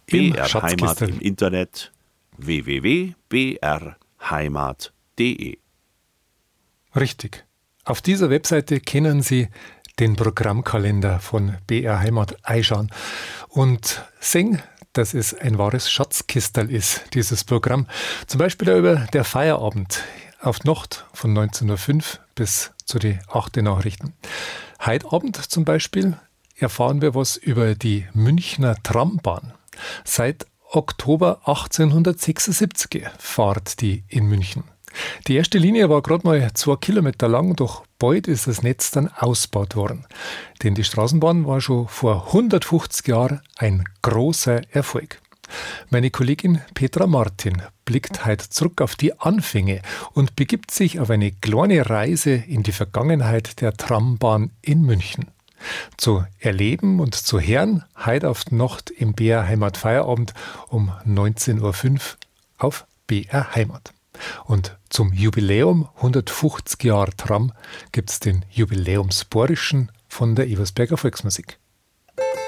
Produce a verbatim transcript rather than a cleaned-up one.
Im B R Heimat Schatzkistel. im Internet w w w punkt b r heimat punkt d e. Richtig. Auf dieser Webseite können Sie den Programmkalender von B R Heimat einschauen und sehen, dass es ein wahres Schatzkistel ist, dieses Programm. Zum Beispiel über der Feierabend auf die Nacht von neunzehn Uhr fünf bis zu den achten Nachrichten. Heute Abend zum Beispiel erfahren wir was über die Münchner Trambahn. Seit Oktober achtzehnhundertsechsundsiebzig fahrt die in München. Die erste Linie war gerade mal zwei Kilometer lang, doch bald ist das Netz dann ausgebaut worden. Denn die Straßenbahn war schon vor hundertfünfzig Jahren ein großer Erfolg. Meine Kollegin Petra Martin blickt heute zurück auf die Anfänge und begibt sich auf eine kleine Reise in die Vergangenheit der Trambahn in München. Zu erleben und zu hören, heute auf die Nacht im B R Heimat Feierabend um neunzehn Uhr fünf auf B R Heimat. Und zum Jubiläum hundertfünfzig Jahre Tram gibt es den Jubiläumsborischen von der Eversberger Volksmusik.